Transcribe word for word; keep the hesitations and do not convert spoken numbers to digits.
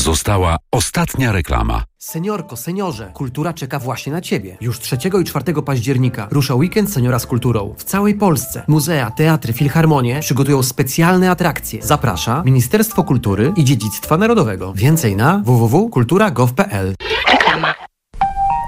Została ostatnia reklama. Seniorko, seniorze, kultura czeka właśnie na Ciebie. Już trzeciego i czwartego października rusza weekend seniora z kulturą. W całej Polsce muzea, teatry, filharmonie przygotują specjalne atrakcje. Zaprasza Ministerstwo Kultury i Dziedzictwa Narodowego. Więcej na w w w kropka kultura kropka gov kropka p l.